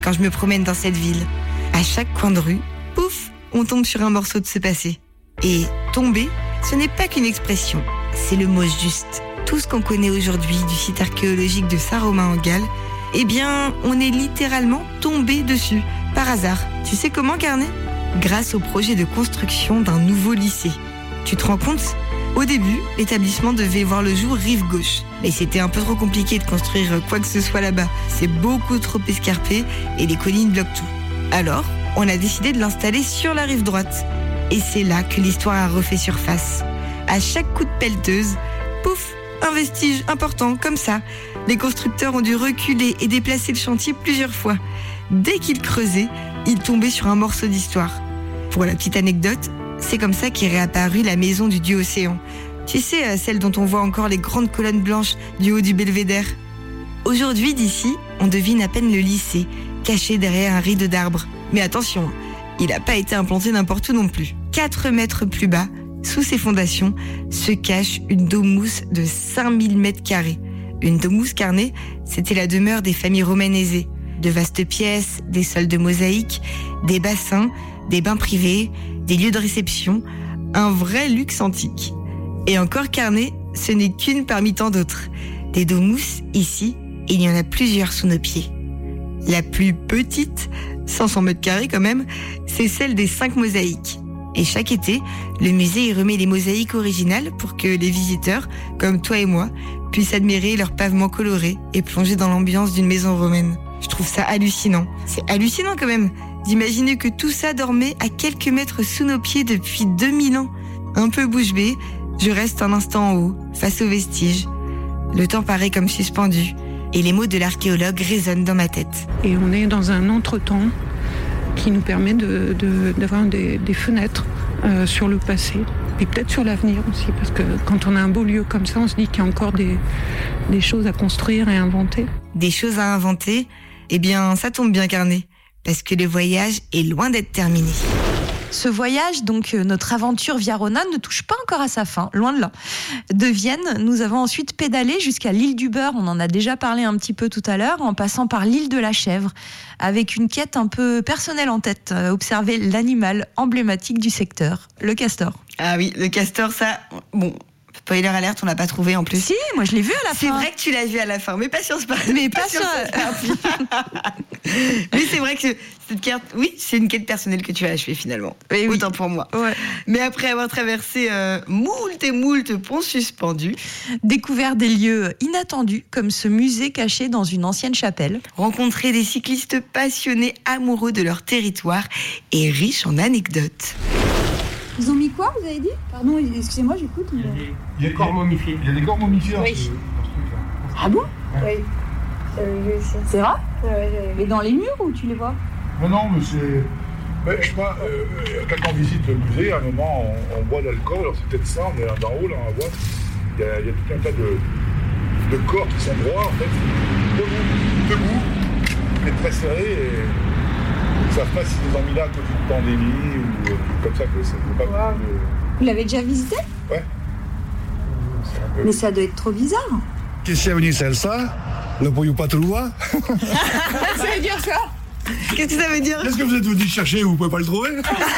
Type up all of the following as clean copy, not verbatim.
quand je me promène dans cette ville. À chaque coin de rue, pouf, on tombe sur un morceau de ce passé. Et tomber, ce n'est pas qu'une expression, c'est le mot juste. Tout ce qu'on connaît aujourd'hui du site archéologique de Saint-Romain en Galles, eh bien, on est littéralement tombé dessus, par hasard. Tu sais comment, Carnet ? Grâce au projet de construction d'un nouveau lycée. Tu te rends compte ? Au début, l'établissement devait voir le jour rive gauche. Mais c'était un peu trop compliqué de construire quoi que ce soit là-bas. C'est beaucoup trop escarpé et les collines bloquent tout. Alors, on a décidé de l'installer sur la rive droite. Et c'est là que l'histoire a refait surface. À chaque coup de pelleteuse, pouf, un vestige important, comme ça. Les constructeurs ont dû reculer et déplacer le chantier plusieurs fois. Dès qu'ils creusaient, ils tombaient sur un morceau d'histoire. Pour la petite anecdote, c'est comme ça qu'est réapparue la maison du dieu Océan. Tu sais, celle dont on voit encore les grandes colonnes blanches du haut du belvédère. Aujourd'hui, d'ici, on devine à peine le lycée, caché derrière un rideau d'arbres. Mais attention, il n'a pas été implanté n'importe où non plus. 4 mètres plus bas, sous ses fondations, se cache une domus de 5000 mètres carrés. Une domus, Carnet, c'était la demeure des familles romaines aisées. De vastes pièces, des sols de mosaïque, des bassins, des bains privés, des lieux de réception, un vrai luxe antique. Et encore, Carnet, ce n'est qu'une parmi tant d'autres. Des domus, ici, il y en a plusieurs sous nos pieds. La plus petite, 500 mètres carrés quand même, c'est celle des 5 mosaïques. Et chaque été, le musée y remet les mosaïques originales pour que les visiteurs, comme toi et moi, puissent admirer leurs pavements colorés et plonger dans l'ambiance d'une maison romaine. Je trouve ça hallucinant. C'est hallucinant quand même d'imaginer que tout ça dormait à quelques mètres sous nos pieds depuis 2000 ans. Un peu bouche bée, je reste un instant en haut, face aux vestiges. Le temps paraît comme suspendu et les mots de l'archéologue résonnent dans ma tête. Et on est dans un entretemps qui nous permet d'avoir des fenêtres sur le passé et peut-être sur l'avenir aussi, parce que quand on a un beau lieu comme ça, on se dit qu'il y a encore des choses à construire et à inventer. Des choses à inventer ? Eh bien, ça tombe bien, Carnet, parce que le voyage est loin d'être terminé. Ce voyage, donc notre aventure via Rhône, ne touche pas encore à sa fin, loin de là. De Vienne, nous avons ensuite pédalé jusqu'à l'île du Beurre, on en a déjà parlé un petit peu tout à l'heure, en passant par l'île de la Chèvre, avec une quête un peu personnelle en tête, observer l'animal emblématique du secteur, le castor. Ah oui, le castor, ça, bon... Spoiler alerte, on l'a pas trouvé en plus. Si, moi je l'ai vu à la fin. C'est vrai que tu l'as vu à la fin, mais pas sur ce Mais pas sur Oui, c'est vrai que cette carte, oui, c'est une quête personnelle que tu as achevée finalement. Oui, autant pour moi. Ouais. Mais après avoir traversé moult et moult ponts suspendus, découvert des lieux inattendus comme ce musée caché dans une ancienne chapelle, rencontré des cyclistes passionnés, amoureux de leur territoire et riches en anecdotes. Ils ont mis quoi, vous avez dit ? Pardon, excusez-moi, j'écoute. Il y a des corps momifiés. Il y a des corps momifiés dans Oui. ce truc-là. Ah bon ? Ouais. Oui. J'avais vu aussi. C'est vrai ? Ouais. Mais dans les murs ou tu les vois ? Non, mais c'est... Je sais pas, quand on visite le musée, à un moment, on boit de l'alcool, alors c'est peut-être ça, on est d'en haut, là, on va voir. Il y a tout un tas de corps qui sont droits, en fait, debout, mais très serrés, et... Ils ne savent pas s'ils les ont mis là à cause d'une pandémie ou comme ça, que ça ne peut pas... Vous l'avez déjà visité ? Ouais. Mais ça doit être trop bizarre. Qu'est-ce que c'est ça? Le pollo patrouille. Ça veut dire ça ? Qu'est-ce que ça veut dire ? Qu'est-ce que vous êtes venu chercher et vous ne pouvez pas le trouver?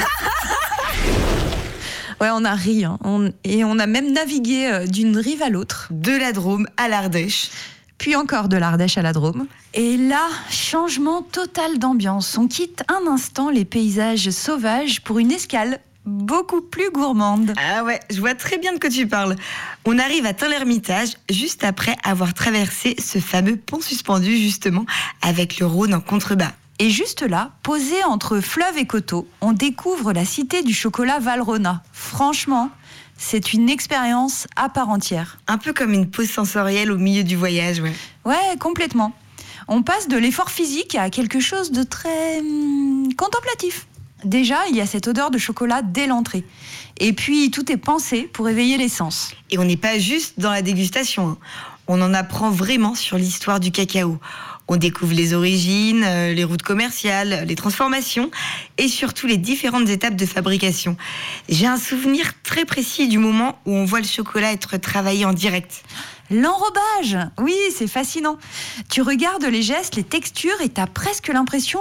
Ouais, on a ri, hein. Et on a même navigué d'une rive à l'autre. De la Drôme à l'Ardèche. Puis encore de l'Ardèche à la Drôme. Et là, changement total d'ambiance. On quitte un instant les paysages sauvages pour une escale beaucoup plus gourmande. Ah ouais, je vois très bien de quoi tu parles. On arrive à Tain-l'Hermitage juste après avoir traversé ce fameux pont suspendu justement avec le Rhône en contrebas. Et juste là, posé entre fleuve et coteau, on découvre la cité du chocolat Valrhona. Franchement, c'est une expérience à part entière. Un peu comme une pause sensorielle au milieu du voyage, ouais. Ouais, complètement. On passe de l'effort physique à quelque chose de très contemplatif. Déjà, il y a cette odeur de chocolat dès l'entrée. Et puis, tout est pensé pour éveiller les sens. Et on n'est pas juste dans la dégustation, hein. On en apprend vraiment sur l'histoire du cacao. On découvre les origines, les routes commerciales, les transformations et surtout les différentes étapes de fabrication. J'ai un souvenir très précis du moment où on voit le chocolat être travaillé en direct. L'enrobage, oui, c'est fascinant. Tu regardes les gestes, les textures et t'as presque l'impression